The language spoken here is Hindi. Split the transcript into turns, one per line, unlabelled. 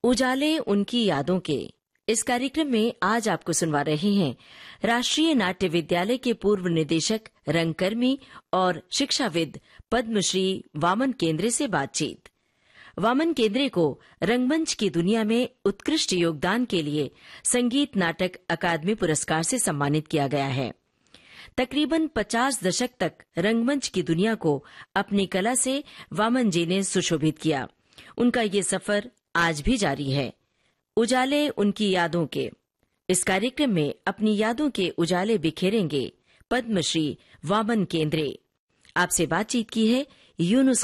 उजाले उनकी यादों के इस कार्यक्रम में आज आपको सुनवा रहे हैं राष्ट्रीय नाट्य विद्यालय के पूर्व निदेशक, रंगकर्मी और शिक्षाविद पद्मश्री वामन केंद्रे से बातचीत। वामन केंद्रे को रंगमंच की दुनिया में उत्कृष्ट योगदान के लिए संगीत नाटक अकादमी पुरस्कार से सम्मानित किया गया है। तकरीबन 50 दशक तक रंगमंच की दुनिया को अपनी कला से वामन जी ने सुशोभित किया। उनका ये सफर आज भी जारी है। उजाले उनकी यादों के इस कार्यक्रम में अपनी यादों के उजाले बिखेरेंगे पद्मश्री वामन केंद्रे। आपसे बातचीत की है यूनुस